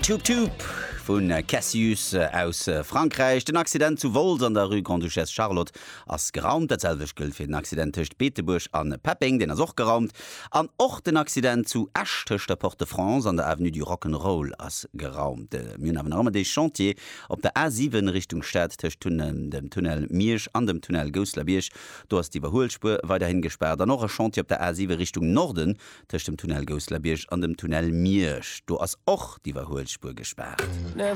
Tube Tube vun Cassius aus Frankreich. Den Accident zu Vols an der Rue Grande Duchesse Charlotte ass geraumt, datselwech gëlt fir den Accident tëcht Beetebusch an Pepping, den auch geraumt. An och den Accident zu Esch tëcht der Porte de France an der Avenue du Rock'n'Roll ass geraumt. Myn hawen armer déi Chantier op der A7 Richtung Stadt tëcht dem Tunnel Miersch an dem Tunnel Goslar-Biersch. Du hast die Überholspur weiterhin gesperrt. An noch ein Chantier op der A7 Richtung Norden tëcht dem Tunnel Goslar-Biersch an dem Tunnel Miersch. Du hast auch die Überholspur gesperrt.